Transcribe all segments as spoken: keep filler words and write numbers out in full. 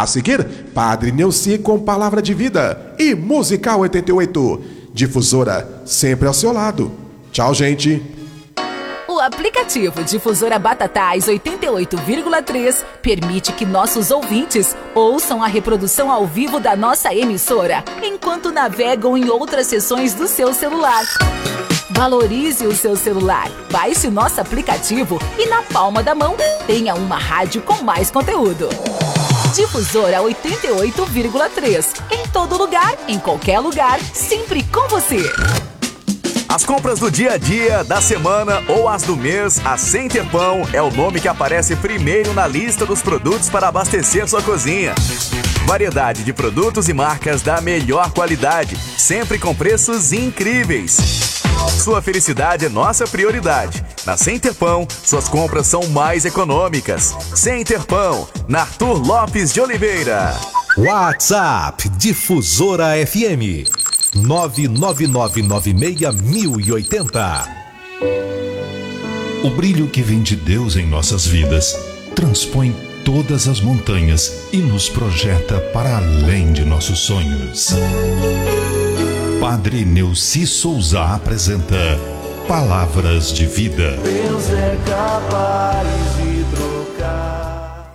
A seguir, Padre Neuci com Palavra de Vida e Musical oitenta e oito. Difusora, sempre ao seu lado. Tchau, gente. O aplicativo Difusora Batatais oitenta e oito vírgula três permite que nossos ouvintes ouçam a reprodução ao vivo da nossa emissora, enquanto navegam em outras seções do seu celular. Valorize o seu celular, baixe nosso aplicativo e na palma da mão tenha uma rádio com mais conteúdo. Difusora oitenta e oito vírgula três, em todo lugar, em qualquer lugar, sempre com você. As compras do dia a dia, da semana ou as do mês, a Sem Ter Pão é o nome que aparece primeiro na lista dos produtos para abastecer sua cozinha. Variedade de produtos e marcas da melhor qualidade, sempre com preços incríveis. Sua felicidade é nossa prioridade. Na Sem Ter Pão, suas compras são mais econômicas. Sem Ter Pão, na Arthur Lopes de Oliveira. WhatsApp Difusora F M nove nove nove nove seis mil e oitenta. O brilho que vem de Deus em nossas vidas transpõe todas as montanhas e nos projeta para além de nossos sonhos. Padre Neuci Souza apresenta Palavras de Vida. Deus é capaz de trocar.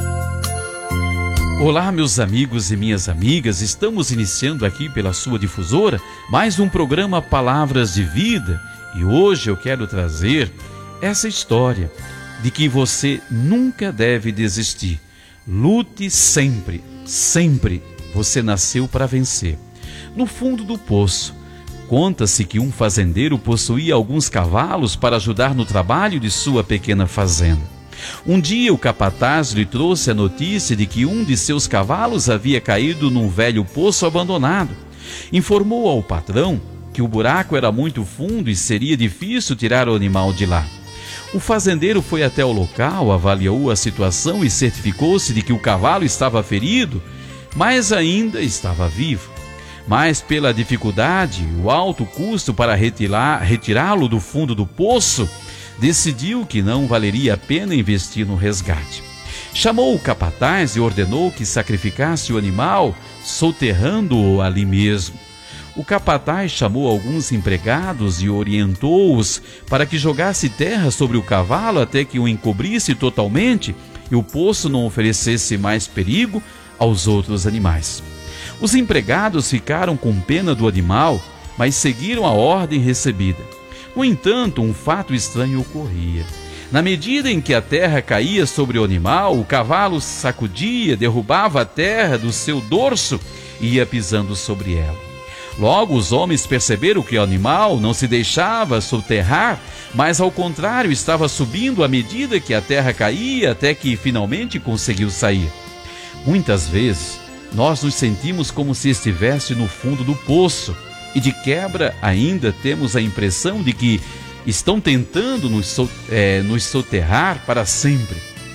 Olá, meus amigos e minhas amigas, estamos iniciando aqui pela sua difusora mais um programa Palavras de Vida e hoje eu quero trazer essa história de que você nunca deve desistir. Lute sempre, sempre. Você nasceu para vencer. No fundo do poço, conta-se que um fazendeiro possuía alguns cavalos para ajudar no trabalho de sua pequena fazenda. Um dia o capataz lhe trouxe a notícia de que um de seus cavalos havia caído num velho poço abandonado. Informou ao patrão que o buraco era muito fundo e seria difícil tirar o animal de lá. O fazendeiro foi até o local, avaliou a situação e certificou-se de que o cavalo estava ferido, mas ainda estava vivo. Mas pela dificuldade e o alto custo para retirar, retirá-lo do fundo do poço, decidiu que não valeria a pena investir no resgate. Chamou o capataz e ordenou que sacrificasse o animal, soterrando-o ali mesmo. O capataz chamou alguns empregados e orientou-os para que jogasse terra sobre o cavalo até que o encobrisse totalmente e o poço não oferecesse mais perigo aos outros animais. Os empregados ficaram com pena do animal, mas seguiram a ordem recebida. No entanto, um fato estranho ocorria. Na medida em que a terra caía sobre o animal, o cavalo sacudia, derrubava a terra do seu dorso e ia pisando sobre ela. Logo, os homens perceberam que o animal não se deixava soterrar, mas ao contrário, estava subindo à medida que a terra caía, até que finalmente conseguiu sair. Muitas vezes, nós nos sentimos como se estivesse no fundo do poço e de quebra ainda temos a impressão de que estão tentando nos, so, é, nos soterrar para sempre.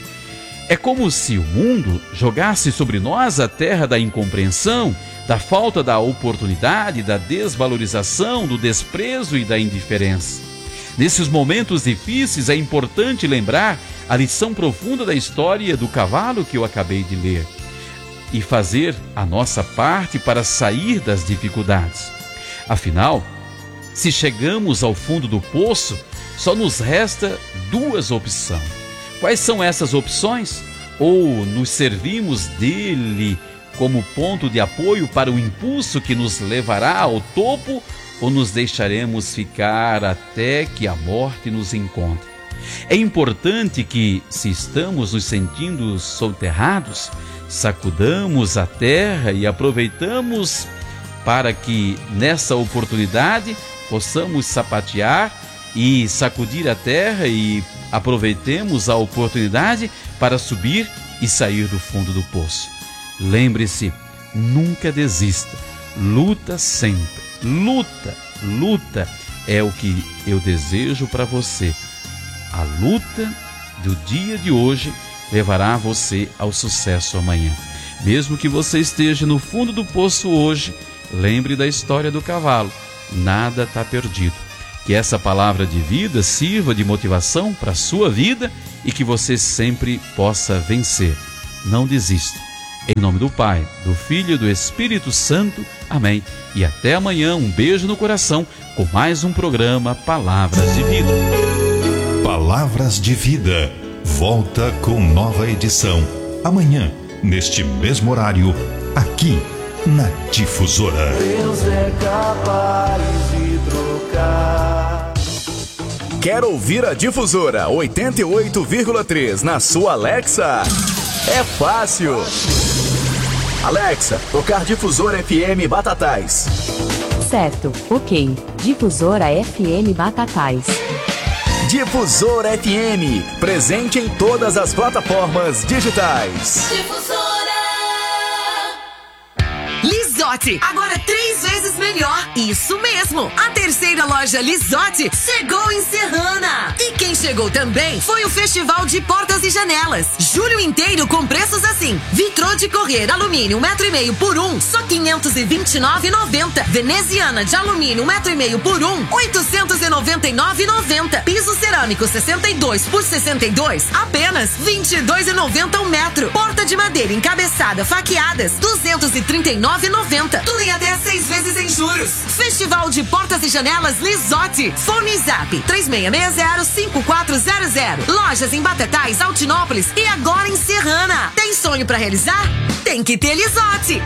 É como se o mundo jogasse sobre nós a terra da incompreensão, da falta da oportunidade, da desvalorização, do desprezo e da indiferença. Nesses momentos difíceis é importante lembrar a lição profunda da história do cavalo que eu acabei de ler e fazer a nossa parte para sair das dificuldades. Afinal, se chegamos ao fundo do poço, só nos resta duas opções. Quais são essas opções? Ou nos servimos dele como ponto de apoio para o impulso que nos levará ao topo, ou nos deixaremos ficar até que a morte nos encontre? É importante que, se estamos nos sentindo soterrados, sacudamos a terra e aproveitamos para que, nessa oportunidade, possamos sapatear e sacudir a terra e aproveitemos a oportunidade para subir e sair do fundo do poço. Lembre-se, nunca desista, luta sempre, luta, luta é o que eu desejo para você. A luta do dia de hoje levará você ao sucesso amanhã. Mesmo que você esteja no fundo do poço hoje, lembre da história do cavalo, nada está perdido. Que essa palavra de vida sirva de motivação para a sua vida e que você sempre possa vencer. Não desista. Em nome do Pai, do Filho e do Espírito Santo. Amém. E até amanhã, um beijo no coração, com mais um programa Palavras de Vida. Palavras de Vida. Volta com nova edição. Amanhã, neste mesmo horário, aqui na Difusora. Deus é capaz de trocar. Quer ouvir a Difusora oitenta e oito vírgula três na sua Alexa? É fácil. Alexa, tocar Difusora F M Batatais. Certo, ok. Difusora F M Batatais. Difusora F M, presente em todas as plataformas digitais. Difusora! Lisotti, agora três vezes melhor. Isso mesmo, a terceira loja Lisotti chegou em Serrana. E quem chegou também foi o Festival de Portas e Janelas. Julho inteiro com preços assim: vitrô de correr alumínio um metro e meio por um, só quinhentos e vinte e nove reais e noventa centavos. Veneziana de alumínio um metro e meio por um, oitocentos e noventa e nove reais e noventa centavos. Piso cerâmico sessenta e dois por sessenta e dois, apenas vinte e dois reais e noventa centavos um metro. Porta de madeira encabeçada faqueadas, duzentos e trinta e nove reais e noventa centavos. Tudo em até seis vezes em juros. Festival de Portas e Janelas Lisotti. Fone Zap três seis seis zero cinco quatro zero zero. Lojas em Batatais, Altinópolis e agora em Serrana. Tem sonho pra realizar? Tem que ter Lisotti.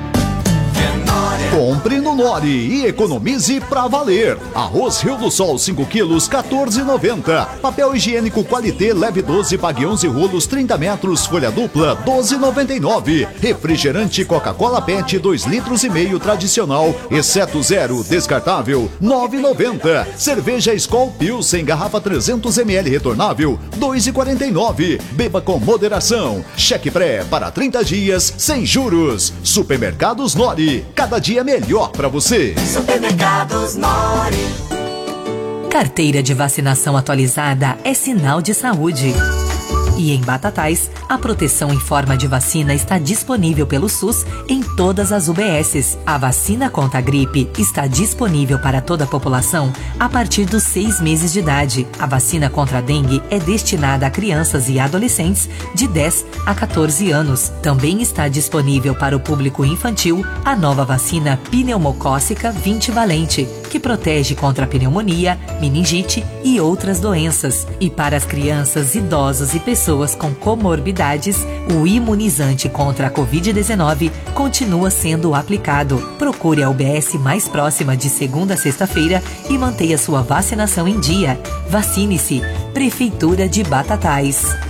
Compre no Nori e economize pra valer. Arroz Rio do Sol cinco quilos, quatorze reais e noventa centavos. Papel higiênico Qualité leve doze, pague onze rolos, trinta metros, folha dupla, doze reais e noventa e nove centavos. Refrigerante Coca-Cola Pet dois litros e meio tradicional, exceto zero, descartável, nove reais e noventa centavos. Cerveja Skol Pilsen garrafa trezentos mililitros retornável, dois reais e quarenta e nove centavos. Beba com moderação. Cheque pré para trinta dias sem juros. Supermercados Nori, cada dia melhor para você. Supermercados Nori. Carteira de vacinação atualizada é sinal de saúde. E em Batatais, a proteção em forma de vacina está disponível pelo SUS em todas as U B Ss. A vacina contra a gripe está disponível para toda a população a partir dos seis meses de idade. A vacina contra a dengue é destinada a crianças e adolescentes de dez a quatorze anos. Também está disponível para o público infantil a nova vacina pneumocócica vinte valente, que protege contra a pneumonia, meningite e outras doenças. E para as crianças, idosos e pessoas com comorbidades, o imunizante contra a covid dezenove continua sendo aplicado. Procure a U B S mais próxima de segunda a sexta-feira e mantenha sua vacinação em dia. Vacine-se. Prefeitura de Batatais.